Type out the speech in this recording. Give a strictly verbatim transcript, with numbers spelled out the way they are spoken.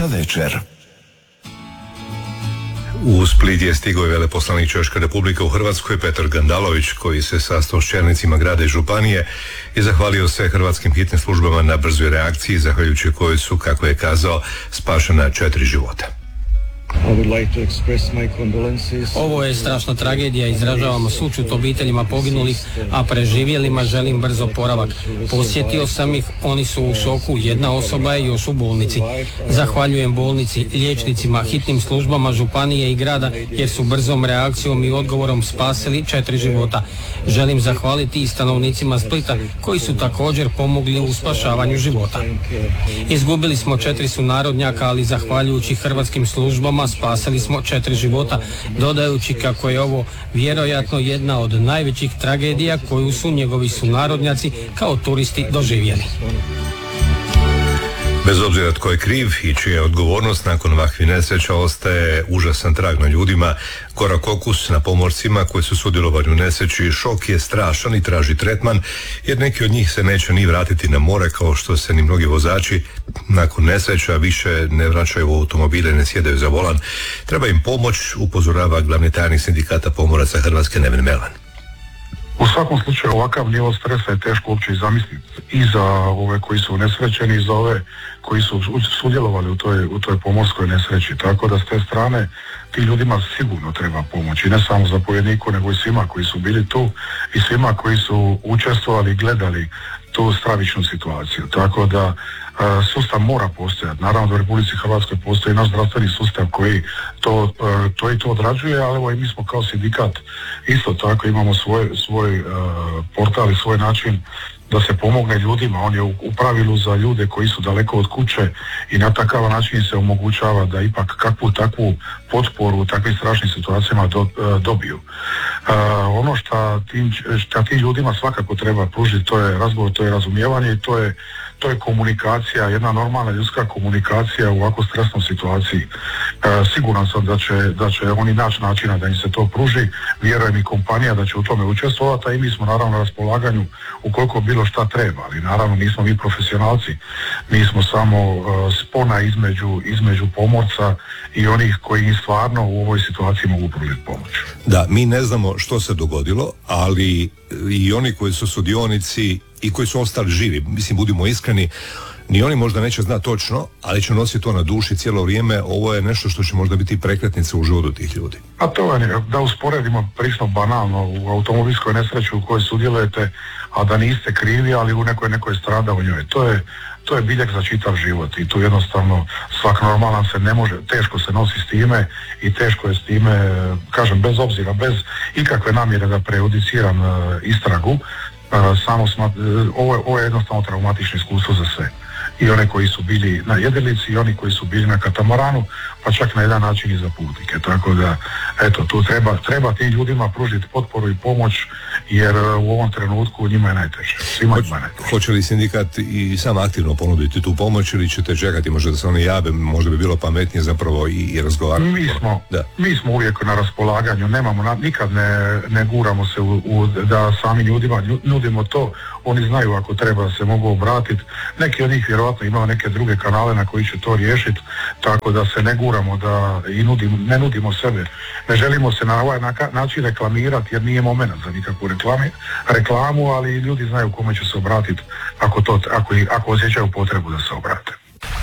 Češka večer. U Split je stigao veleposlanik Češke Republike u Hrvatskoj Petar Gandalović, koji se sastao s čelnicima grada i županije i zahvalio se hrvatskim hitnim službama na brzoj reakciji, zahvaljujući kojoj su, kako je kazao, spašena četiri života. Ovo je strašna tragedija, izražavamo sućut obiteljima poginulih, a preživjelima želim brz oporavak. Posjetio sam ih, oni su u šoku, jedna osoba je još u bolnici. Zahvaljujem bolnici, liječnicima, hitnim službama županije i grada, jer su brzom reakcijom i odgovorom spasili četiri života. Želim zahvaliti i stanovnicima Splita, koji su također pomogli u spašavanju života. Izgubili smo četiri sunarodnjaka, ali zahvaljujući hrvatskim službama spasili smo četiri života, dodajući kako je ovo vjerojatno jedna od najvećih tragedija koju su njegovi sunarodnjaci kao turisti doživjeli. Bez obzira tko je kriv i čija je odgovornost, nakon ovakvih nesreća ostaje užasan trag na ljudima, gorak okus na pomorcima koji su sudjelovali u nesreći. Šok je strašan i traži tretman, jer neki od njih se neće ni vratiti na more, kao što se ni mnogi vozači nakon nesreća više ne vraćaju u automobile, ne sjedaju za volan. Treba im pomoć, upozorava glavni tajnik sindikata pomoraca Hrvatske Neven Melan. U svakom slučaju ovakav nivo stresa je teško uopće i zamisliti. I za ove koji su unesrećeni, i za ove koji su sudjelovali u toj, u toj pomorskoj nesreći. Tako da s te strane ti ljudima sigurno treba pomoći. Ne samo zapovjedniku, nego i svima koji su bili tu i svima koji su učestvovali i gledali tu stravičnu situaciju. Tako da uh, sustav mora postojati. Naravno da u Republici Hrvatskoj postoji naš zdravstveni sustav koji to, uh, to i to odrađuje, ali evo i mi smo kao sindikat isto tako imamo svoj, svoj uh, portal i svoj način da se pomogne ljudima. On je u, u pravilu za ljude koji su daleko od kuće i na takav način se omogućava da ipak kakvu takvu potporu u takvim strašnim situacijama do, uh, dobiju. Uh, ono što tim, šta tim ljudima svakako treba pružiti, to je razgovor, to je razumijevanje i to je, to je komunikacija, jedna normalna ljudska komunikacija u ovako stresnoj situaciji. Uh, siguran sam da će, da će oni naći načina da im se to pruži, vjerujem i kompanija da će u tome učestvovati, a i mi smo naravno na raspolaganju ukoliko bilo šta treba, ali naravno nismo mi profesionalci, mi smo samo uh, spona između, između pomorca i onih koji im stvarno u ovoj situaciji mogu pružiti pomoć. Da, mi ne znamo što se dogodilo, ali i oni koji su sudionici i koji su ostali živi, mislim, budimo iskreni, ni oni možda neće znati točno, ali će nositi to na duši cijelo vrijeme. Ovo je nešto što će možda biti prekretnica u životu tih ljudi. A to je, da usporedimo prisno banalno, u automobilskoj nesreći u kojoj sudjelujete, a da niste krivi, ali u nekoj nekoj strada u njoj. To je, to je biljak za čitav život i tu jednostavno svak normalan se ne može, teško se nosi s time i teško je s time, kažem, bez obzira, bez ikakve namjere da prejudiciram uh, istragu, uh, samo smat, uh, ovo, ovo je jednostavno traumatično iskustvo za sve. I one koji su bili na jedrilici i oni koji su bili na katamaranu, pa čak na jedan način i za putnike. Tako da, eto, tu treba, treba tim ljudima pružiti potporu i pomoć, jer u ovom trenutku njima je najteže. Svima Hoć, njima je najteže. Hoće li sindikat i sam aktivno ponuditi tu pomoć ili ćete čekati možda da se oni jave, možda bi bilo pametnije zapravo i, i razgovarati? Mi smo, mi smo uvijek na raspolaganju, nemamo, na, nikad ne, ne guramo se u, u, da sami ljudima nudimo to, oni znaju ako treba se mogu obratiti. Neki od njih vjerojatno imaju neke druge kanale na koji će to riješiti, tako da se ne guramo da i nudimo, ne nudimo sebe. Ne želimo se na ovaj način reklamirati jer nije moment za nikakvu reklami, reklamu, ali ljudi znaju kome će se obratiti ako, to, ako, ako osjećaju potrebu da se obrate.